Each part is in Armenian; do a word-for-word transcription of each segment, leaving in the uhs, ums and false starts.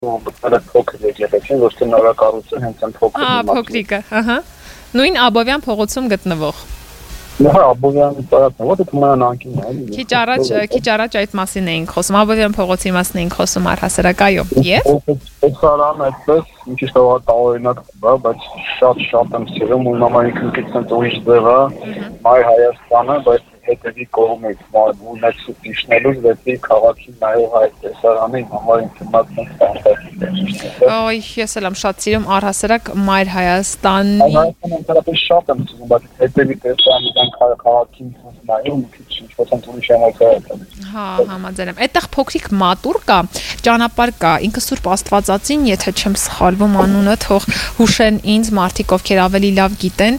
բտել է փոքր եկեղեցին, ոչ թե նորակառուցը հենց այն փոքր Ահա, փոքրիկը, ահա։ Նույն Աբովյան փողոցում գտնվող։ Նույն Աբովյան տարածքում, որտեղ թումանան անկին է։ Քիչ առաջ, քիչ առաջ այդ մասին էինք խոսում, Աբովյան փողոցի մասին էինք խոսում առհասարակ, այո։ Եվ Տեսարան այդպես, ինչ է ստավա տարօրինակ, բայց շատ շատ եմ սիրում ու նամայինքն կից ուրիշ ձև է, Մայ Հայաստանը, բայց հետևի կողմից, ունեց իշնելուց դեպի քաղաքի նայող այդ տեսարանի համար ինքնատիպ ֆանտաստիկ է։ Ոյ, ես էլ եմ շատ սիրում առհասարակ Մայր Հայաստանի։ Հայաստանը ընդհանրապես շատ եմ սիրում, բայց հետևի տեսարանიდან քաղաքին նայում քիչ ինչ-որ ուրիշ էմոցիա է։ Հա, համաձայն եմ։ Այդտեղ փոքրիկ մատուր կա, ճանապարհ կա, ինքը Սուրբ Աստվածածին, եթե չեմ սխալվում անունը, թող հուշեն ինձ մարդիկ, ովքեր ավելի լավ գիտեն,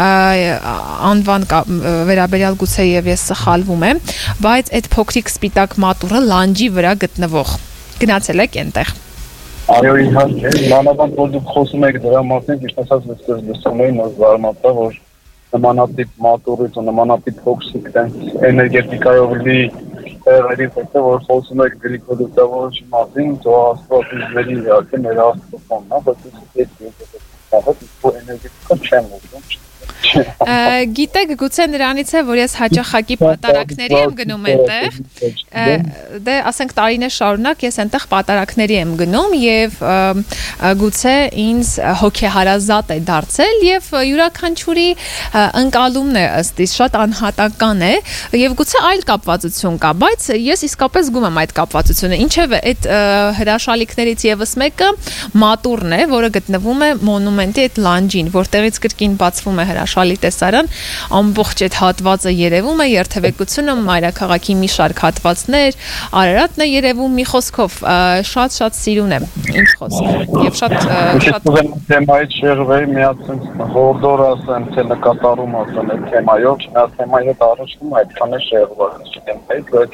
անվան կա վերաբերյալ գուցե եւ ես սխալվում եմ, բայց այդ փոքրիկ սպիտակ մատուրը լանջի վրա գտնվող։ Գնացել եք այնտեղ։ Այո, իհարկե, մանավանդ որ դուք խոսում եք դրա մասին, ճիշտ ասած ես լսում էի նոր զարմացա, որ նմանատիպ մատուրից ու նմանատիպ փոքրիկ տենց էներգետիկայով լի տեղերից հետո որ խոսում եք գլիկոդուցավորիչի մասին, թող Աստված իզվերի իհարկե մեր Աստվածն, հա, բայց ես ես էներգետիկա չեմ ուզում։ Գիտեք, գուցե նրանից է, որ ես հաճախակի պատարակների եմ գնում այնտեղ, դե ասենք տարիներ շարունակ ես այնտեղ պատարակների եմ գնում եւ գուցե ինձ հոգեհարազատ է դարձել եւ յուրաքանչյուրի ընկալումն է ըստ իս շատ անհատական է եւ գուցե այլ կապվածություն կա, բայց ես իսկապես զգում եմ այդ կապվածությունը, ինչեւ այդ հրաշալիքներից եւս մեկը մատուրն է, որը գտնվում է մոնումենտի այդ լանջին, որտեղից կրկին բացվում է հրաշալի տեսարան, ամբողջ այդ հատվածը երևում է, երթևեկությունը, մայրաքաղաքի մի շարք հատվածներ, Արարատն է երևում, մի խոսքով շատ-շատ սիրուն եմ, ինչ խոսք, եւ շատ շատ թեմայից շեղվեի միացած հորդոր ասեմ, թե նկատառում ասեմ այդ թեմայով, չնայած թեմայի հետ առաջնում այդքան է շեղված, չգիտեմ, բայց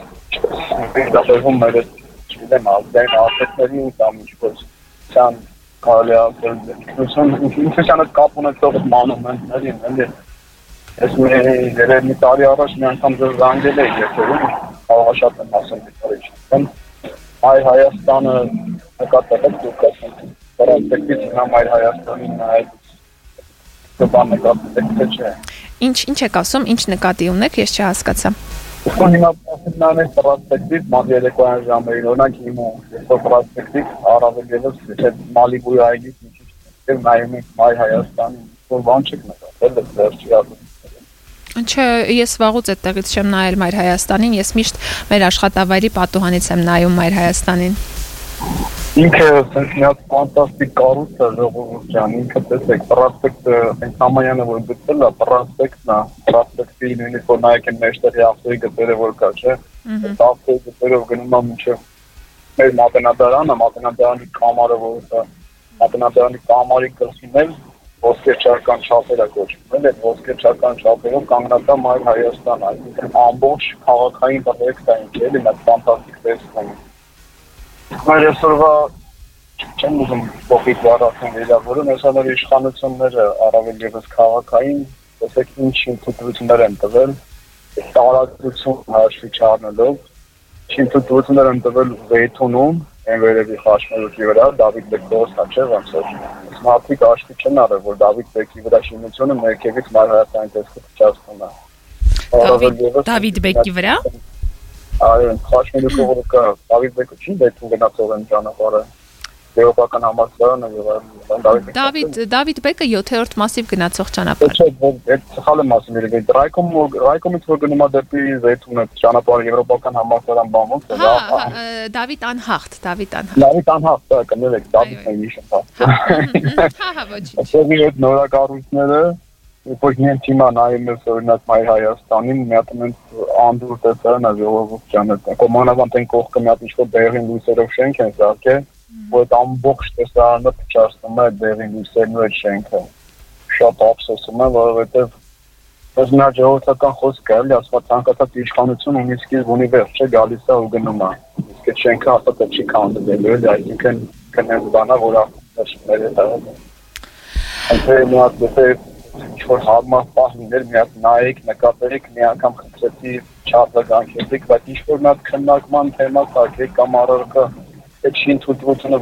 դեպքում մեր չգիտեմ, ազգային ասետների ու կամ ինչ-որ ցան կարելի ասել, ինքնության հետ կապ ունեցող մանումենտների են, էլի ես երևի մի տարի առաջ մի անգամ ձեզ զանգել էի եթերում, կարող շատ եմ ասում մի տարի չեմ, Մայր Հայաստանը նկատել եք դուք ասում, պրոսպեկտից նա Մայր Հայաստանին նայել բան նկատել եք, թե չէ։ Ինչ ինչ եք ասում, ինչ նկատի ունեք, ես չհասկացա։ Ուսում հիմա ասում են պրոսպեկտից մոտ երեկոյան ժամերին, օրինակ հիմա ես պրոսպեկտից առավել ևս թե Մալիբուի այգից մի քիչ նայում ենք Մայր Հայաստանին, որ բան չեք նկատել, դա վերջի ասում։ Չէ, ես վաղուց այդտեղից չեմ նայել Մայր Հայաստանին, ես միշտ մեր աշխատավայրի պատուհանից եմ նայում Մայր Հայաստանին։ Ինքը sense մի հատ ֆանտաստիկ կառույց է ժողովուրդ ջան, ինքը տեսեք, պրոսպեկտը, այն համայանը որ գտել է, պրոսպեկտն է, պրոսպեկտի նույնիսկ որ նայեք են մեջտեղի ավտոյի գծերը որ կա, չէ։ Այդ ավտոյի գծերով գնում է մինչև մեր մատենադարանը, մատենադարանի կամարը որ է, մատենադարանի կամարի գլխին էլ ոսկերչական չափեր է կոչվում, էլ այդ ոսկերչական չափերով կանգնած է Մայր Հայաստանը, այսինքն ամբողջ քաղաքային պրոյեկտ է ինքը, էլի մեծ ֆանտաստիկ տեսքն է։ Մեր այսօրվա չեմ ուզում փոխի դառնալ վերավորում, այսօր իշխանությունները առավել ևս քաղաքային, տեսեք ինչ ինքնություններ են տվել, տարածություն հաշվի չառնելով, ինքնություններ են տվել Զեյթունում, այն վերևի խաչմերուկի վրա, Դավիթ Բեկովսկա չէ ոնց որ։ Մարդիկ հաշվի չեն առել, որ Դավիթ Բեկի վրա շինությունը ներքևից Մայր Հայաստանի տեսքը փչացնում է։ Դավիթ Բեկի վրա։ Այո, խաչմերուկը որ կա, Դավիթ Բեկը չի դեպքում գնացող են ճանապարհը։ Եվրոպական համալսարանը եւ այլն։ Դավիթ Դավիթ Բեկը յոթերորդ մասիվ գնացող ճանապարհ։ Չէ, այդ սխալ եմ ասում երևի։ Ռայկոմ Ռայկոմից որ գնում է դեպի Զեյթունը ճանապարհը եվրոպական համալսարան բանոց է։ Հա, Դավիթ Անհախտ, Դավիթ Անհախտ։ Դավիթ Անհախտ, դա կներեք, Դավիթն է իշը։ Հա, հա, ոչինչ։ Այսօր այդ նորակառույցները Որ նույն թիմա նայում ես օրինակ Մայր Հայաստանին, մի հատ անդուր տեսարան է ժողովուրդ ջան, կոմանավանդ այն կողքը մի հատ ինչ-որ դեղին լույսերով շենք են զարկել, որ այդ ամբողջ տեսարանը փչացնում է դեղին լույսերն ու այդ շենքը։ Շատ ափսոսում եմ, որովհետև ես նա ժողովրդական խոսք է, էլի ասված ցանկացած իշխանություն ունի սկիզբ ունի վերջ, չէ, գալիս է ու գնում է։ Իսկ այդ շենքը ասած չի քանդվելու, էլի, այսինքն կնես բանա, որ ախտաշներ է դառնում։ Այնպես մի հատ դեպի ինչ-որ հարմար պահ լիներ, մի հատ նայեք, նկատեք, մի անգամ խնդրեցի չափազանցեք, բայց ինչ-որ մի հատ քննարկման թեմա կարգեք կամ առարկա այդ շինթույլտվությունը